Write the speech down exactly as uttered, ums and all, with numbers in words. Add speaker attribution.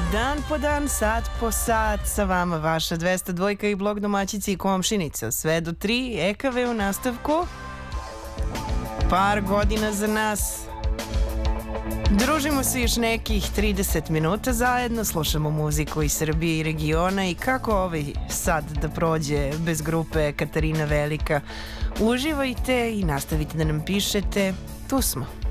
Speaker 1: Dan po dan, sat po sat, sa vama vaša dvesta dvojka i blog domaćici i komšinica. Sve do tri, E K V u nastavku. Par godina za nas. Družimo se još nekih trideset minuta zajedno, slušamo muziku iz Srbije i regiona i kako ovaj sad da prođe bez grupe Katarina Velika. Uživajte i nastavite da nam pišete, tu smo.